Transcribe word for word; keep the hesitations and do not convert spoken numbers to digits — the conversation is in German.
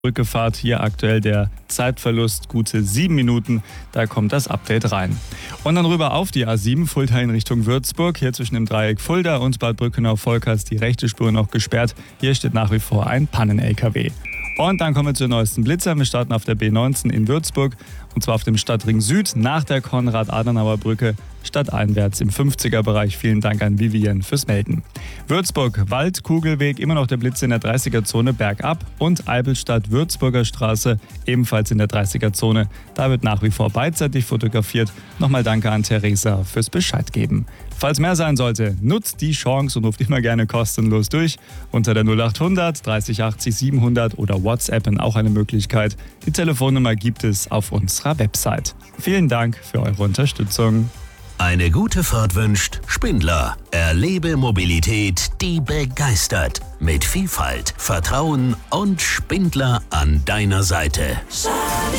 Brückefahrt hier aktuell der Zeitverlust gute sieben Minuten, da kommt das Update rein. Und dann rüber auf die A sieben, Fulda in Richtung Würzburg, hier zwischen dem Dreieck Fulda und Bad Brückenau-Volkach ist die rechte Spur noch gesperrt, hier steht nach wie vor ein Pannen-L K W. Und dann kommen wir zur neuesten Blitzer. Wir starten auf der B neunzehn in Würzburg und zwar auf dem Stadtring Süd nach der Konrad-Adenauer-Brücke stadteinwärts im fünfziger-Bereich. Vielen Dank an Vivian fürs Melden. Würzburg, Wald-Kugelweg, immer noch der Blitz in der dreißiger-Zone bergab und Eibelstadt-Würzburger Straße ebenfalls in der dreißiger-Zone. Da wird nach wie vor beidseitig fotografiert. Nochmal danke an Theresa fürs Bescheid geben. Falls mehr sein sollte, nutzt die Chance und ruft immer gerne kostenlos durch. Unter der null achthundert dreißig achtzig siebenhundert oder WhatsAppen auch eine Möglichkeit. Die Telefonnummer gibt es auf unserer Website. Vielen Dank für eure Unterstützung. Eine gute Fahrt wünscht Spindler. Erlebe Mobilität, die begeistert. Mit Vielfalt, Vertrauen und Spindler an deiner Seite.